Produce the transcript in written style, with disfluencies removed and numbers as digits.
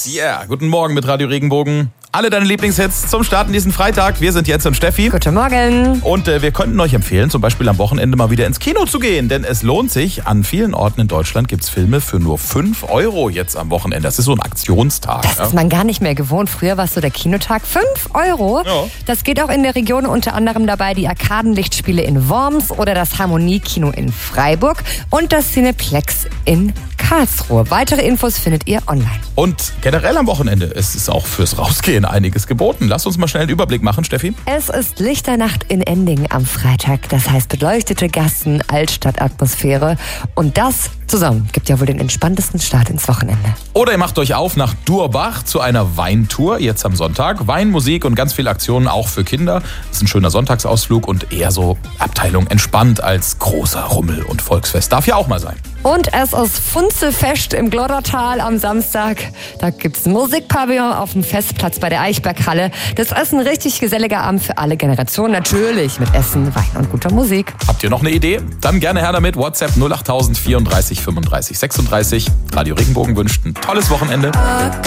Yeah, guten Morgen mit Radio Regenbogen. Alle deine Lieblingshits zum Starten diesen Freitag. Wir sind Jens und Steffi. Guten Morgen. Und wir könnten euch empfehlen, zum Beispiel am Wochenende mal wieder ins Kino zu gehen. Denn es lohnt sich. An vielen Orten in Deutschland gibt es Filme für nur 5 € jetzt am Wochenende. Das ist so ein Aktionstag. Das ist man gar nicht mehr gewohnt. Früher war es so der Kinotag. 5 €. Ja. Das geht auch in der Region, unter anderem dabei die Arkadenlichtspiele in Worms oder das Harmoniekino in Freiburg und das Cineplex in Karlsruhe. Weitere Infos findet ihr online. Und generell am Wochenende ist es auch fürs Rausgehen einiges geboten. Lass uns mal schnell einen Überblick machen, Steffi. Es ist Lichternacht in Ending am Freitag. Das heißt beleuchtete Gassen, Altstadtatmosphäre. Und das zusammen gibt ja wohl den entspanntesten Start ins Wochenende. Oder ihr macht euch auf nach Durbach zu einer Weintour, jetzt am Sonntag. Wein, Musik und ganz viele Aktionen auch für Kinder. Das ist ein schöner Sonntagsausflug und eher so Abteilung entspannt als großer Rummel und Volksfest. Darf ja auch mal sein. Und es ist Funzefest im Gloddertal am Samstag. Da gibt's ein Musikpavillon auf dem Festplatz bei der Eichberghalle. Das ist ein richtig geselliger Abend für alle Generationen. Natürlich mit Essen, Wein und guter Musik. Habt ihr noch eine Idee? Dann gerne her damit. WhatsApp 08000 34 35 36. Radio Regenbogen wünscht ein tolles Wochenende.